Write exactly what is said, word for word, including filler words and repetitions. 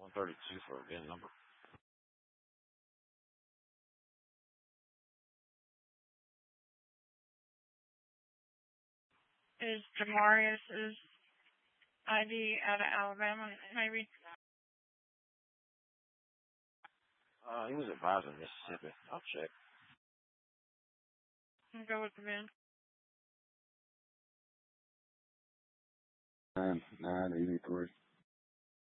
one thirty-two for a V I N number. Is Jamarius's I D out of Alabama, maybe? Uh, he was advised in Mississippi. I'll check. I'll go with the V I N. Nine nine eighty three.